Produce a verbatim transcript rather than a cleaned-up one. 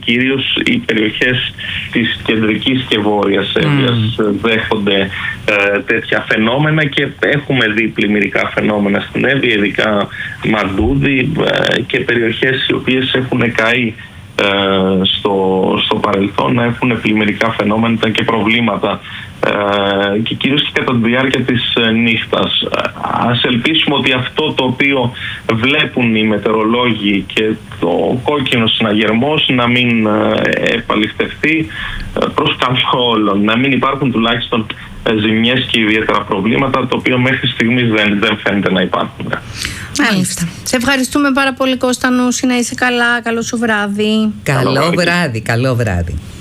Κυρίως οι περιοχές της κεντρικής και βόρειας Εύβοιας mm. δέχονται ε, τέτοια φαινόμενα και έχουμε δει πλημμυρικά φαινόμενα στην Εύβοια, ειδικά Μαντούδι ε, και περιοχές οι οποίες έχουν καεί ε, στο, στο παρελθόν να έχουν πλημμυρικά φαινόμενα και προβλήματα ε, και κυρίως και κατά τη διάρκεια της ε, νύχτας. Ας ελπίσουμε ότι αυτό το οποίο βλέπουν οι μετεωρολόγοι και το κόκκινο συναγερμός να μην ε, επαληθευτεί ε, προς καλό όλων, να μην υπάρχουν τουλάχιστον ε, ζημιές και ιδιαίτερα προβλήματα, το οποίο μέχρι στιγμής δεν, δεν φαίνεται να υπάρχουν. Μάλιστα. Σε ευχαριστούμε πάρα πολύ, Κώστα Νούση, να είσαι καλά. Καλό σου βράδυ. Καλό βράδυ, καλό βράδυ.